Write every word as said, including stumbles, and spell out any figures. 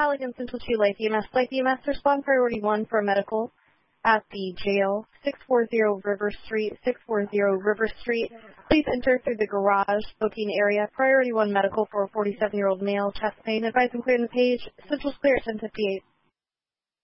Halligan Central two Life E M S. Life E M S, respond priority one for a medical at the jail, six forty River Street, six forty River Street. Please enter through the garage booking area. Priority one medical for a forty-seven-year-old male, chest pain. Advise and clear on the page. Central's clear at ten fifty-eight.